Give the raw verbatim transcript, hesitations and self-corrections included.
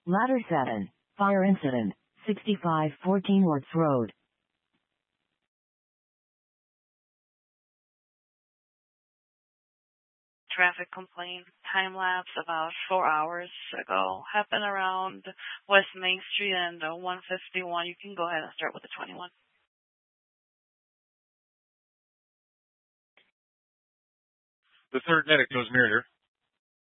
Ladder seven. Fire incident. sixty-five fourteen Works Road. Traffic complaint, time lapse about four hours ago. Happened around West Main Street and uh, one fifty-one. You can go ahead and start with the twenty-one. The third medic goes mirror.